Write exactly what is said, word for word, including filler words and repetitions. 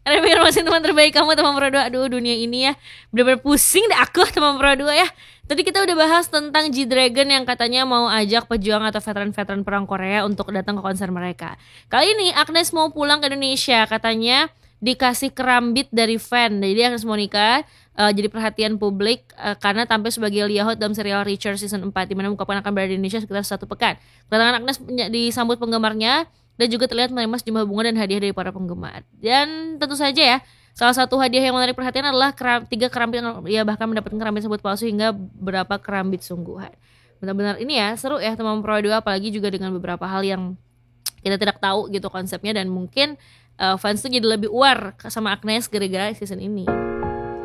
Reafirmasi teman terbaik kamu teman Pro dua. Aduh dunia ini ya bener-bener pusing deh aku teman Pro dua ya. Tadi kita udah bahas tentang G-Dragon yang katanya mau ajak pejuang atau veteran-veteran perang Korea untuk datang ke konser mereka. Kali ini Agnes mau pulang ke Indonesia, katanya dikasih kerambit dari fan. Jadi Agnes Monica uh, jadi perhatian publik uh, karena tampil sebagai Lia Hot dalam serial Reacher season empat, di mana mengungkapkan akan berada di Indonesia sekitar satu pekan. Kedatangan Agnes disambut penggemarnya dan juga terlihat menerima sejumlah bunga dan hadiah dari para penggemar. Dan tentu saja ya, salah satu hadiah yang menarik perhatian adalah keram, tiga kerambit yang ia bahkan mendapatkan kerambit tersebut palsu hingga berapa kerambit sungguhan. Benar-benar ini ya seru ya teman Pro dua, apalagi juga dengan beberapa hal yang kita tidak tahu gitu konsepnya, dan mungkin uh, fans tuh jadi lebih aware sama Agnes gara-gara season ini.